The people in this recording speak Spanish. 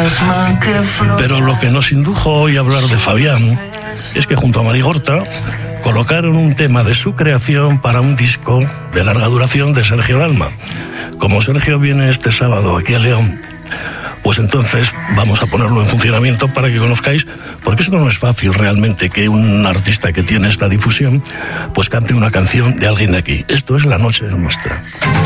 Pero lo que nos indujo hoy a hablar de Fabián es que junto a Marigorta colocaron un tema de su creación para un disco de larga duración de Sergio Dalma. Como Sergio viene este sábado aquí a León, pues entonces vamos a ponerlo en funcionamiento para que conozcáis, porque esto no es fácil realmente que un artista que tiene esta difusión pues cante una canción de alguien de aquí. Esto es La Noche es Nuestra.